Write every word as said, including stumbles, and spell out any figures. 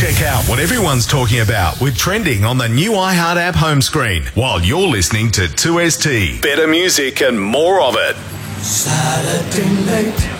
Check out what everyone's talking about with trending on the new iHeart app home screen while you're listening to two S T. Better music and more of it. Saturday night.